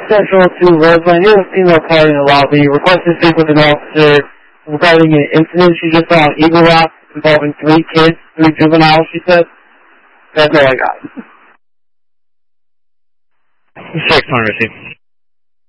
Central to Roseland. You're a female caller in the lobby. Requested to speak with an officer regarding an incident she just saw on Eagle Rock involving 3 kids, 3 juveniles, she said. That's all I got. 600, receive.